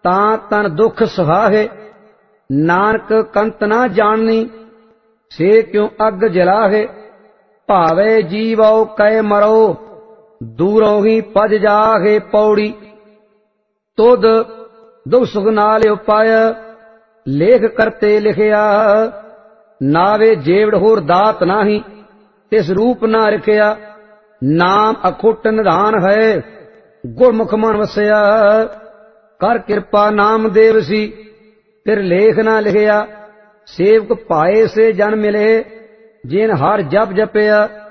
तां तन दुख सुहाहे। नानक कंत ना जाननी से क्यों अग जलाहे। भावे जीवो कै मरो दूरों ही पज जाहे। पौड़ी तुद दुख सुख नाल उपाय लेख करते लिखिया। नावे जेवड़ होर दात नाही तिस रूप ना रखिया। नाम अखुट निधान है गुरमुख मन वसया। कर कृपा नाम देव सी तिर लेख ना लिखिया। सेवक पाए से जन मिले जिन हर जप जपया।